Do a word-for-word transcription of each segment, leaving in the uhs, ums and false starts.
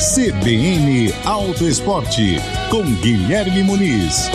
C B N Auto Esporte, com Guilherme Muniz.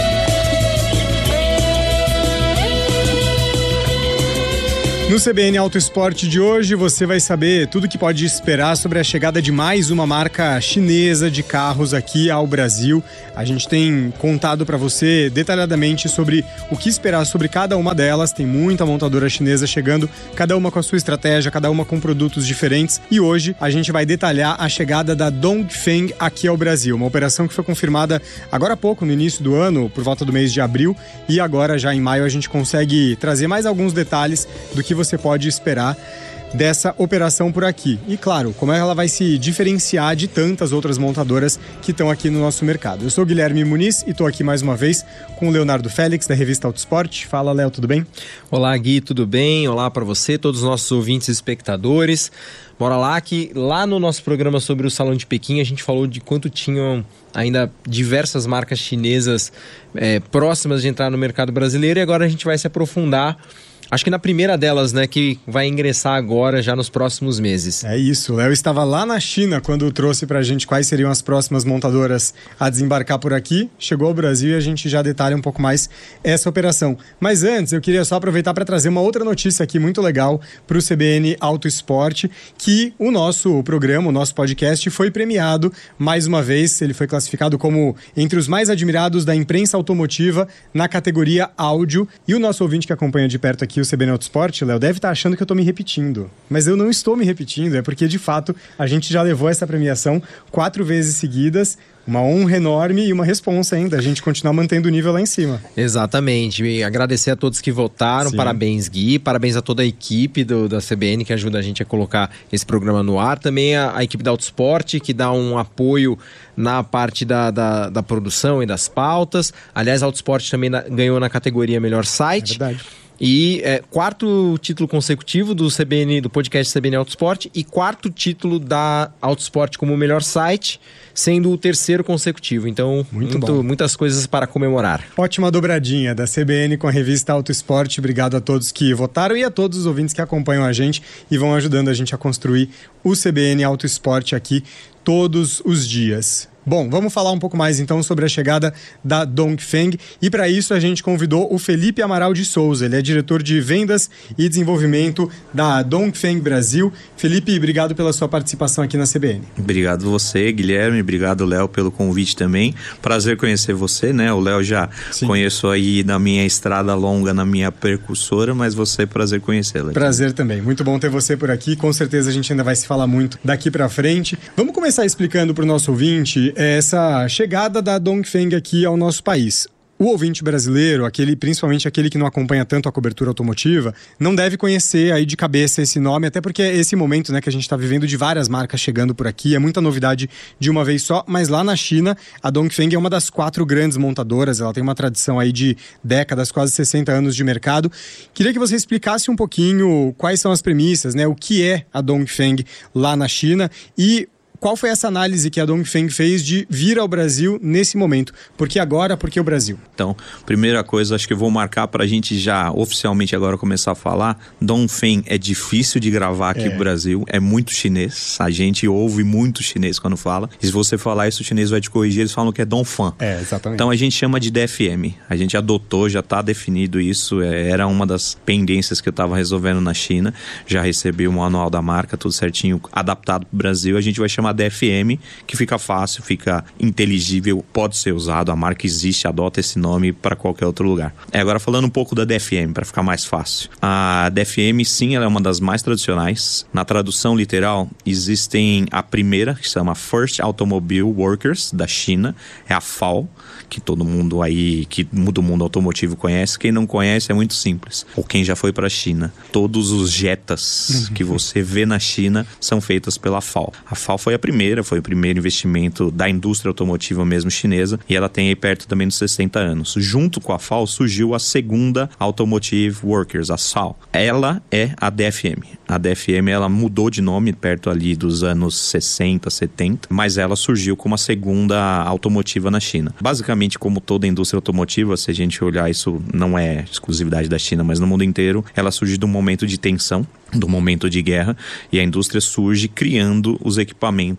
No C B N Auto Esporte de hoje, você vai saber tudo o que pode esperar sobre a chegada de mais uma marca chinesa de carros aqui ao Brasil. A gente tem contado para você detalhadamente sobre o que esperar sobre cada uma delas. Tem muita montadora chinesa chegando, cada uma com a sua estratégia, cada uma com produtos diferentes. E hoje a gente vai detalhar a chegada da Dongfeng aqui ao Brasil. Uma operação que foi confirmada agora há pouco, no início do ano, por volta do mês de abril. E agora, já em maio, a gente consegue trazer mais alguns detalhes do que você pode esperar dessa operação por aqui. E claro, como ela vai se diferenciar de tantas outras montadoras que estão aqui no nosso mercado. Eu sou o Guilherme Muniz e estou aqui mais uma vez com o Leonardo Félix, da revista Autosport. Fala, Léo, tudo bem? Olá, Gui, tudo bem? Olá para você, todos os nossos ouvintes e espectadores. Bora lá, que lá no nosso programa sobre o Salão de Pequim a gente falou de quanto tinham ainda diversas marcas chinesas é, próximas de entrar no mercado brasileiro, e agora a gente vai se aprofundar, acho que na primeira delas, né, que vai ingressar agora, já nos próximos meses. É isso, o Léo estava lá na China quando trouxe pra gente quais seriam as próximas montadoras a desembarcar por aqui. Chegou ao Brasil e a gente já detalha um pouco mais essa operação. Mas antes, eu queria só aproveitar para trazer uma outra notícia aqui muito legal pro C B N Auto Esporte, que o nosso programa, o nosso podcast foi premiado mais uma vez. Ele foi classificado como entre os mais admirados da imprensa automotiva na categoria áudio. E o nosso ouvinte que acompanha de perto aqui o C B N Auto Esporte, Léo, deve estar achando que eu estou me repetindo. Mas eu não estou me repetindo, é porque, de fato, a gente já levou essa premiação quatro vezes seguidas. Uma honra enorme e uma responsa ainda, a gente continuar mantendo o nível lá em cima. Exatamente. E agradecer a todos que votaram. Sim. Parabéns, Gui. Parabéns a toda a equipe do, da C B N que ajuda a gente a colocar esse programa no ar. Também a, a equipe da Autosport, que dá um apoio na parte da, da, da produção e das pautas. Aliás, a Autosport também na, ganhou na categoria Melhor Site. É verdade. E é, quarto título consecutivo do C B N, do podcast C B N Autosport, e quarto título da Autosport como melhor site, sendo o terceiro consecutivo. Então, muito muito, bom. muitas coisas para comemorar. Ótima dobradinha da C B N com a revista Autosport. Obrigado a todos que votaram e a todos os ouvintes que acompanham a gente e vão ajudando a gente a construir o C B N Autosport aqui todos os dias. Bom, vamos falar um pouco mais então sobre a chegada da Dongfeng, e para isso a gente convidou o Felipe Amaral de Souza. Ele é diretor de vendas e desenvolvimento da Dongfeng Brasil. Felipe, obrigado pela sua participação aqui na C B N. Obrigado você, Guilherme, obrigado, Léo, pelo convite também. Prazer conhecer você, né? O Léo já Sim. conheço aí na minha estrada longa, na minha percussora, mas você, prazer conhecê-la. Prazer também, muito bom ter você por aqui. Com certeza a gente ainda vai se falar muito daqui para frente. Vamos começar explicando para o nosso ouvinte essa chegada da Dongfeng aqui ao nosso país. O ouvinte brasileiro, aquele, principalmente aquele que não acompanha tanto a cobertura automotiva, não deve conhecer aí de cabeça esse nome, até porque é esse momento, né, que a gente está vivendo de várias marcas chegando por aqui, é muita novidade de uma vez só, mas lá na China, a Dongfeng é uma das quatro grandes montadoras, ela tem uma tradição aí de décadas, quase sessenta anos de mercado. Queria que você explicasse um pouquinho quais são as premissas, né, o que é a Dongfeng lá na China e qual foi essa análise que a Dongfeng fez de vir ao Brasil nesse momento? Por que agora? Por que o Brasil? Então, primeira coisa, acho que eu vou marcar para a gente já oficialmente agora começar a falar. Dongfeng é difícil de gravar aqui é. no Brasil, é muito chinês. A gente ouve muito chinês quando fala. E se você falar isso, o chinês vai te corrigir, eles falam que é Dongfeng. É, exatamente. Então a gente chama de D F M. A gente adotou, já está definido isso. É, era uma das pendências que eu estava resolvendo na China. Já recebi o manual da marca, tudo certinho, adaptado para o Brasil. A gente vai chamar D F M, que fica fácil, fica inteligível, pode ser usado, a marca existe, adota esse nome para qualquer outro lugar. É, agora falando um pouco da D F M, para ficar mais fácil. A D F M, sim, ela é uma das mais tradicionais. Na tradução literal, existem a primeira, que se chama First Automobile Workers, da China, é a F A O, que todo mundo aí, que do mundo automotivo conhece. Quem não conhece é muito simples. Ou quem já foi para a China. Todos os Jetas que você vê na China são feitas pela F A O. A F A O foi a primeira, foi o primeiro investimento da indústria automotiva mesmo chinesa, e ela tem aí perto também dos sessenta anos. Junto com a F A O surgiu a segunda Automotive Workers, a S A O. Ela é a D F M. A D F M, ela mudou de nome perto ali dos anos sessenta, setenta, mas ela surgiu como a segunda automotiva na China. Basicamente, como toda a indústria automotiva, se a gente olhar, isso não é exclusividade da China, mas no mundo inteiro, ela surge de um momento de tensão, do momento de guerra, e a indústria surge criando os equipamentos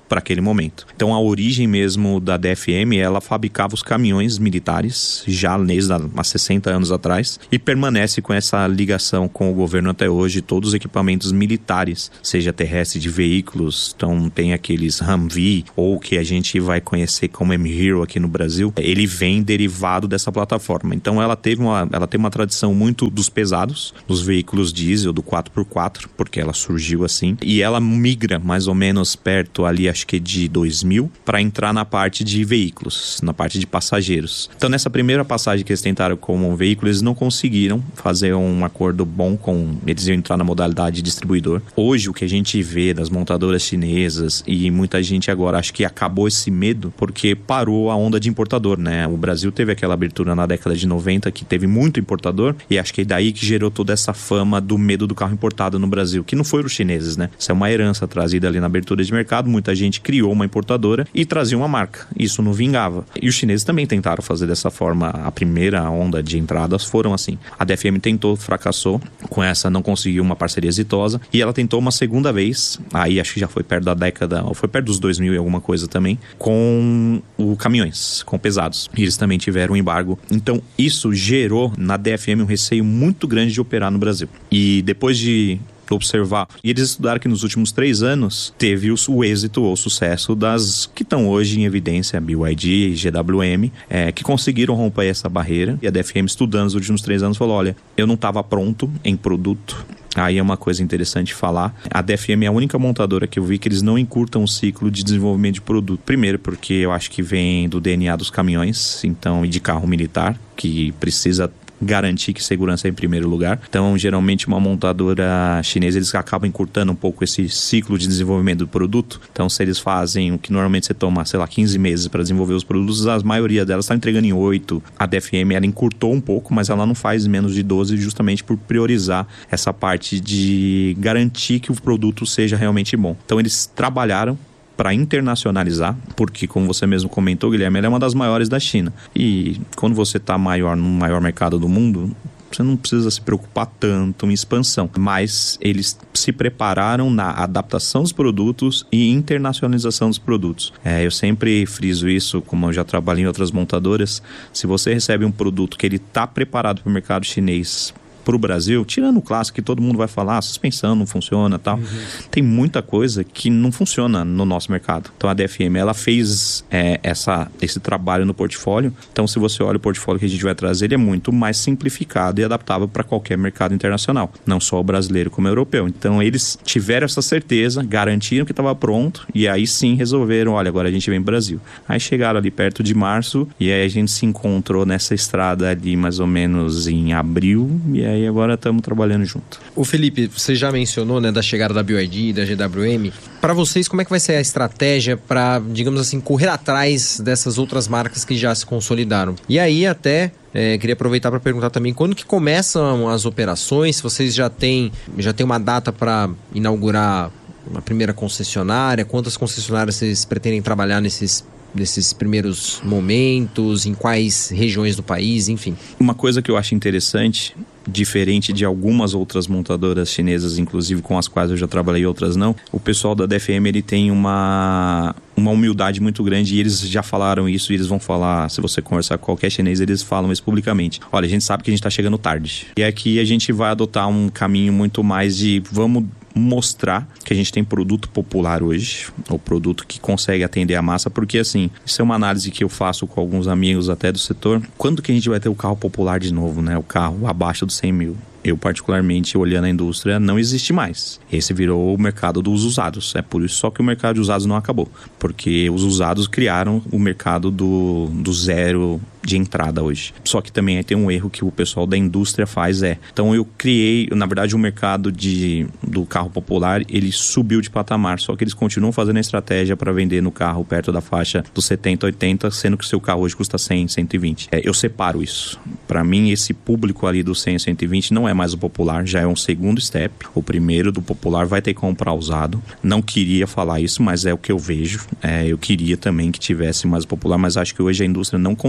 para aquele momento. Então a origem mesmo da D F M, ela fabricava os caminhões militares já desde há sessenta anos atrás e permanece com essa ligação com o governo até hoje. Todos os equipamentos militares, seja terrestre de veículos, então tem aqueles Humvee ou que a gente vai conhecer como M-Hero aqui no Brasil, ele vem derivado dessa plataforma. Então ela teve uma, ela tem uma tradição muito dos pesados, dos veículos diesel, do quatro por quatro, porque ela surgiu assim, e ela migra mais ou menos perto ali, acho que de dois mil, para entrar na parte de veículos, na parte de passageiros. Então nessa primeira passagem que eles tentaram como veículo, eles não conseguiram fazer um acordo bom com... Eles iam entrar na modalidade de distribuidor. Hoje o que a gente vê das montadoras chinesas, e muita gente agora acho que acabou esse medo porque parou a onda de importador, né? O Brasil teve aquela abertura na década de noventa que teve muito importador, e acho que é daí que gerou toda essa fama do medo do carro importado no Brasil, que não foram os chineses, né? Isso é uma herança trazida ali na abertura de mercado. Muita gente criou uma importadora e trazia uma marca. Isso não vingava. E os chineses também tentaram fazer dessa forma. A primeira onda de entradas foram assim. A D F M tentou, fracassou. Com essa não conseguiu uma parceria exitosa. E ela tentou uma segunda vez, aí acho que já foi perto da década, ou foi perto dos dois mil e alguma coisa também, com o caminhões, com pesados. E eles também tiveram um embargo. Então isso gerou na D F M um receio muito grande de operar no Brasil. E depois de observar, e eles estudaram que nos últimos três anos teve o, o êxito ou sucesso das que estão hoje em evidência, B Y D e G W M, é, que conseguiram romper essa barreira. E a D F M, estudando nos últimos três anos, falou: olha, eu não estava pronto em produto. Aí é uma coisa interessante falar. A D F M é a única montadora que eu vi que eles não encurtam o ciclo de desenvolvimento de produto. Primeiro porque eu acho que vem do D N A dos caminhões, então, e de carro militar, que precisa garantir que segurança é em primeiro lugar. Então, geralmente, uma montadora chinesa, eles acabam encurtando um pouco esse ciclo de desenvolvimento do produto. Então, se eles fazem o que normalmente você toma, sei lá, quinze meses para desenvolver os produtos, a maioria delas está entregando em oito. A D F M, ela encurtou um pouco, mas ela não faz menos de doze, justamente por priorizar essa parte de garantir que o produto seja realmente bom. Então, eles trabalharam para internacionalizar, porque, como você mesmo comentou, Guilherme, ela é uma das maiores da China. E quando você está maior no maior mercado do mundo, você não precisa se preocupar tanto em expansão. Mas eles se prepararam na adaptação dos produtos e internacionalização dos produtos. É, eu sempre friso isso, como eu já trabalhei em outras montadoras. Se você recebe um produto que ele está preparado para o mercado chinês, para o Brasil, tirando o clássico que todo mundo vai falar, a suspensão não funciona e tal, uhum. Tem muita coisa que não funciona no nosso mercado. Então a D F M, ela fez é, essa, esse trabalho no portfólio. Então, se você olha o portfólio que a gente vai trazer, ele é muito mais simplificado e adaptável para qualquer mercado internacional, não só o brasileiro como o europeu. Então eles tiveram essa certeza, garantiram que estava pronto, e aí sim resolveram: olha, agora a gente vem para o Brasil. Aí chegaram ali perto de março, e aí a gente se encontrou nessa estrada ali mais ou menos em abril, e aí E agora estamos trabalhando junto. O Felipe, você já mencionou, né, da chegada da B Y D e da G W M. Para vocês, como é que vai ser a estratégia para, digamos assim, correr atrás dessas outras marcas que já se consolidaram? E aí até é, queria aproveitar para perguntar também quando que começam as operações, se vocês já têm, já têm uma data para inaugurar uma primeira concessionária, quantas concessionárias vocês pretendem trabalhar nesses nesses primeiros momentos, em quais regiões do país, enfim. Uma coisa que eu acho interessante, diferente de algumas outras montadoras chinesas, inclusive com as quais eu já trabalhei e outras não, o pessoal da D F M, ele tem uma, uma humildade muito grande, e eles já falaram isso, e eles vão falar, se você conversar com qualquer chinês, eles falam isso publicamente. Olha, a gente sabe que a gente está chegando tarde. E aqui a gente vai adotar um caminho muito mais de vamos mostrar que a gente tem produto popular hoje, ou produto que consegue atender a massa, porque assim, isso é uma análise que eu faço com alguns amigos até do setor. Quando que a gente vai ter o carro popular de novo, né? O carro abaixo dos cem mil? Eu, particularmente, olhando a indústria, não existe mais. Esse virou o mercado dos usados. É por isso só que o mercado de usados não acabou. Porque os usados criaram o mercado do, do zero de entrada hoje. Só que também tem um erro que o pessoal da indústria faz, é... Então eu criei, na verdade, o mercado de, do carro popular, ele subiu de patamar. Só que eles continuam fazendo a estratégia para vender no carro perto da faixa dos setenta, oitenta, sendo que o seu carro hoje custa cem, cento e vinte. É, eu separo isso. Para mim, esse público ali do cem, cento e vinte não é mais o popular, já é um segundo step. O primeiro do popular vai ter que comprar usado. Não queria falar isso, mas é o que eu vejo. É, eu queria também que tivesse mais popular, mas acho que hoje a indústria não consegue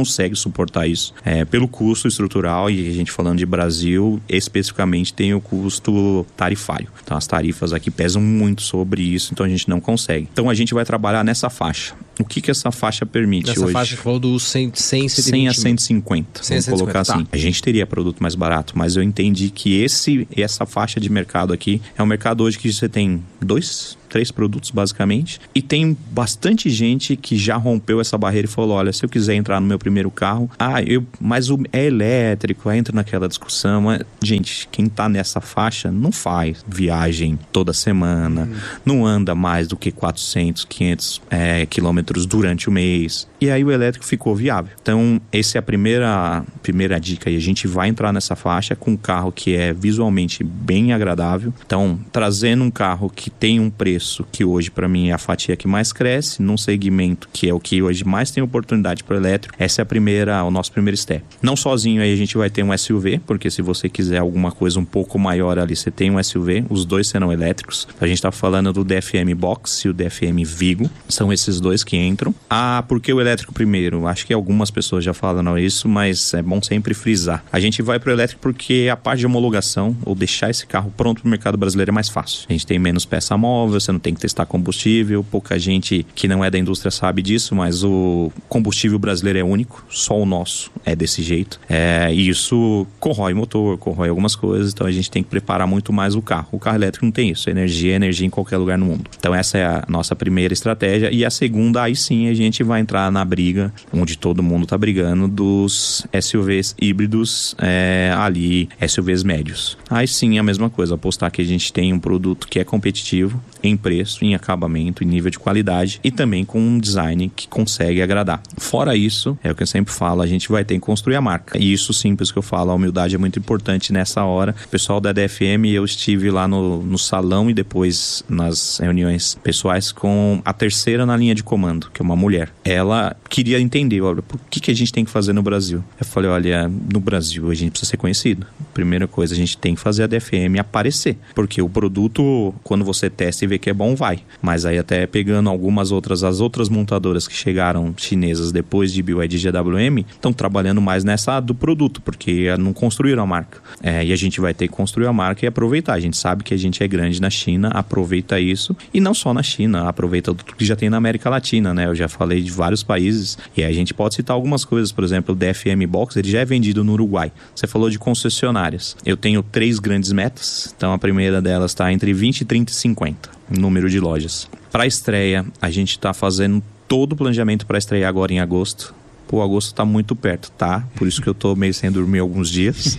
suportar isso. É, pelo custo estrutural, e a gente falando de Brasil, especificamente tem o custo tarifário. Então as tarifas aqui pesam muito sobre isso, então a gente não consegue. Então a gente vai trabalhar nessa faixa. O que que essa faixa permite Nessa hoje? Essa faixa que falou do cem, cem, cem a cento e cinquenta. Vamos colocar assim. Tá. A gente teria produto mais barato, mas eu entendi que esse, essa faixa de mercado aqui é um mercado hoje que você tem dois, três produtos basicamente, e tem bastante gente que já rompeu essa barreira e falou, olha, se eu quiser entrar no meu primeiro carro, ah, eu, mas o, é elétrico, aí entra naquela discussão. Mas, gente, quem tá nessa faixa não faz viagem toda semana, hum. não anda mais do que quatrocentos, quinhentos é, quilômetros durante o mês, e aí o elétrico ficou viável. Então, essa é a primeira, primeira dica, e a gente vai entrar nessa faixa com um carro que é visualmente bem agradável. Então, trazendo um carro que tem um preço que hoje para mim é a fatia que mais cresce, num segmento que é o que hoje mais tem oportunidade para o elétrico. Essa é a primeira, o nosso primeiro step. Não sozinho aí a gente vai ter um S U V, porque se você quiser alguma coisa um pouco maior ali, você tem um S U V, os dois serão elétricos. A gente está falando do D F M Box e o D F M Vigo, são esses dois que entram. Ah, por que o elétrico primeiro? Acho que algumas pessoas já falaram isso, mas é bom sempre frisar. A gente vai para o elétrico porque a parte de homologação, ou deixar esse carro pronto para o mercado brasileiro é mais fácil. A gente tem menos peça móvel, você não tem que testar combustível, pouca gente que não é da indústria sabe disso, mas o combustível brasileiro é único, só o nosso é desse jeito. É, e isso corrói motor, corrói algumas coisas, então a gente tem que preparar muito mais o carro. O carro elétrico não tem isso, energia é energia em qualquer lugar no mundo. Então essa é a nossa primeira estratégia, e a segunda, aí sim a gente vai entrar na briga, onde todo mundo tá brigando, dos S U Vs híbridos, é, ali, S U Vs médios. Aí sim é a mesma coisa, apostar que a gente tem um produto que é competitivo em preço, em acabamento, em nível de qualidade, e também com um design que consegue agradar. Fora isso, é o que eu sempre falo, a gente vai ter que construir a marca. E isso simples que eu falo, a humildade é muito importante nessa hora. O pessoal da D F M, eu estive lá no, no salão e depois nas reuniões pessoais com a terceira na linha de comando, que é uma mulher. Ela queria entender, olha, por que, que a gente tem que fazer no Brasil? Eu falei, olha, no Brasil a gente precisa ser conhecido. Primeira coisa, a gente tem que fazer a D F M aparecer, porque o produto, quando você testa e vê que é bom, vai. Mas aí até pegando algumas outras, as outras montadoras que chegaram chinesas depois de B Y D e G W M, estão trabalhando mais nessa do produto, porque não construíram a marca. É, e a gente vai ter que construir a marca e aproveitar. A gente sabe que a gente é grande na China, aproveita isso, e não só na China, aproveita tudo que já tem na América Latina, né? Eu já falei de vários países, e aí a gente pode citar algumas coisas, por exemplo, o D F M Box, ele já é vendido no Uruguai. Você falou de concessionárias. Eu tenho três grandes metas, então a primeira delas está entre vinte, trinta e cinquenta. Número de lojas. Para a estreia, a gente está fazendo todo o planejamento para estrear agora em agosto. Pô, agosto tá muito perto, tá? Por isso que eu tô meio sem dormir alguns dias.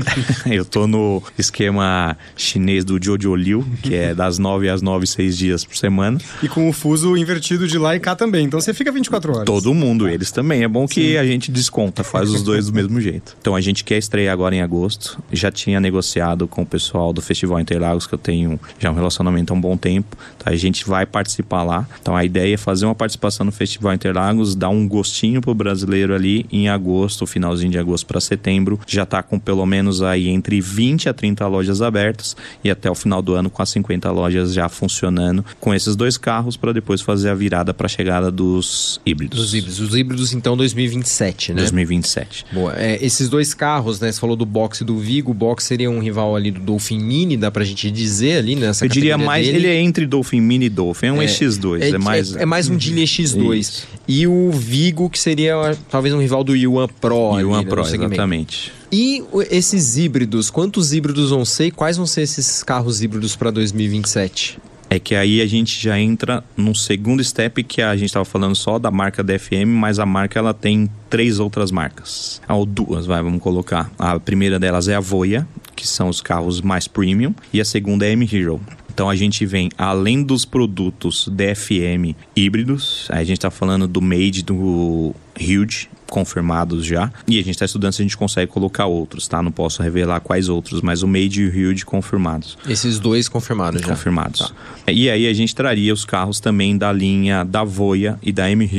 Eu tô no esquema chinês do Jojo Liu, que é das nove às nove, seis dias por semana. E com o fuso invertido de lá e cá também. Então você fica vinte e quatro horas. Todo mundo, eles também. É bom que Sim. a gente desconta, faz os dois do mesmo jeito. Então a gente quer estrear agora em agosto. Já tinha negociado com o pessoal do Festival Interlagos, que eu tenho já um relacionamento há um bom tempo. Então a gente vai participar lá. Então a ideia é fazer uma participação no Festival Interlagos, dar um gostinho pro brasileiro ali em agosto, finalzinho de agosto para setembro, já tá com pelo menos aí entre vinte a trinta lojas abertas, e até o final do ano com as cinquenta lojas já funcionando com esses dois carros, para depois fazer a virada para a chegada dos híbridos. Dos híbridos. Os híbridos então dois mil e vinte e sete, né? dois mil e vinte e sete. Boa. É, esses dois carros, né? Você falou do Box e do Vigo. O Box seria um rival ali do Dolphin Mini, dá pra gente dizer ali nessa Eu diria mais, dele. ele é entre Dolphin Mini e Dolphin, é um é, X dois. É, é, mais... é, é mais um Geely X dois. Isso. E o Vigo, que seria talvez um rival do Yuan Pro. Yuan ali, Pro, né, exatamente. E esses híbridos, quantos híbridos vão ser e quais vão ser esses carros híbridos para dois mil e vinte e sete? É que aí a gente já entra num segundo step, que a gente estava falando só da marca D F M, mas a marca ela tem três outras marcas. Ou duas, vai, vamos colocar. A primeira delas é a Voya, que são os carros mais premium, e a segunda é a M-Hero. Então a gente vem, além dos produtos D F M híbridos, aí a gente está falando do Made, do Huge, confirmados já, e a gente está estudando se a gente consegue colocar outros, tá? Não posso revelar quais outros, mas o Made e o Huge confirmados. Esses dois confirmados já? Confirmados. Tá. E aí a gente traria os carros também da linha da Voya e da M-Hero.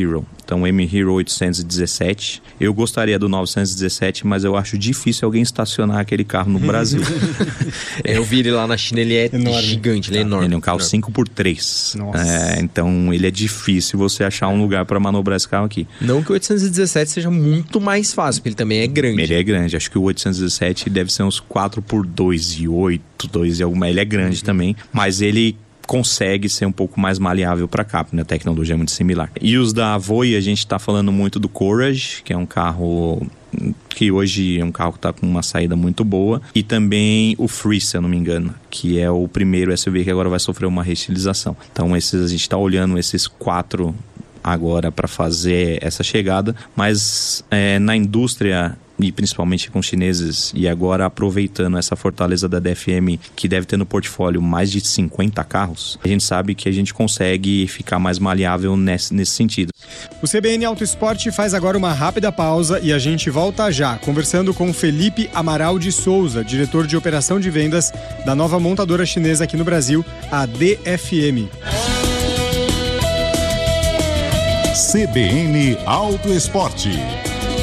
Então, o M-Hero oitocentos e dezessete. Eu gostaria do novecentos e dezessete, mas eu acho difícil alguém estacionar aquele carro no Brasil. É, eu vi ele lá na China, ele é enorme. Gigante, ele é enorme. Ele é um carro enorme. cinco por três. Nossa. É, então, ele é difícil você achar um lugar para manobrar esse carro aqui. Não que o oitocentos e dezessete seja muito mais fácil, porque ele também é grande. Ele é grande. Acho que o oitocentos e dezessete deve ser uns quatro por dois e oito, dois e alguma. Ele é grande uhum. também, mas ele consegue ser um pouco mais maleável para cá, né? A tecnologia é muito similar. E os da Voie, a gente está falando muito do Courage, que é um carro que hoje é um carro que está com uma saída muito boa, e também o Free, se eu não me engano, que é o primeiro S U V que agora vai sofrer uma reestilização. Então esses, a gente está olhando esses quatro agora para fazer essa chegada, mas é, na indústria e principalmente com chineses, e agora aproveitando essa fortaleza da D F M, que deve ter no portfólio mais de cinquenta carros, a gente sabe que a gente consegue ficar mais maleável nesse, nesse sentido. O C B N Auto Esporte faz agora uma rápida pausa e a gente volta já, conversando com Felipe Amaral de Souza, diretor de operação de vendas da nova montadora chinesa aqui no Brasil, a D F M. C B N Auto Esporte.